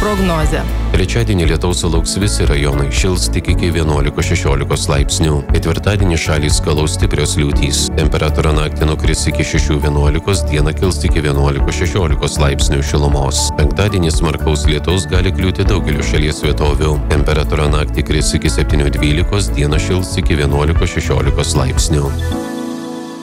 prognozė. Trečiadienį lietaus sulauks visi rajonai, šils tik iki 11–16 laipsnių. Ketvirtadienį šalį skalaus stiprios liūtys. Temperatūra naktį nukris iki 6–11, dieną kils iki 11–16 laipsnių šilumos. Penktadienį smarkaus lietaus gali kliūti daugeliu šalies vietovių. Temperatūra naktį kris iki 7–12, dieną šils iki 11–16 laipsnių.